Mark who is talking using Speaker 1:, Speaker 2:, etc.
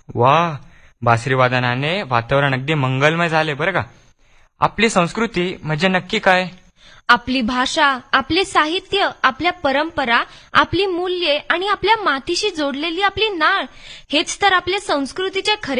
Speaker 1: वा, बासरी वादनाने वातावरण अगदी मंगलमय झाले बरं का. आपली संस्कृती म्हणजे नक्की काय?
Speaker 2: आपली भाषा, आपले साहित्य, आपल्या परंपरा, आपली मूल्ये आणि आपल्या मातीशी जोडलेली आपली नाळ हेच तर आपल्या संस्कृतीचे खरे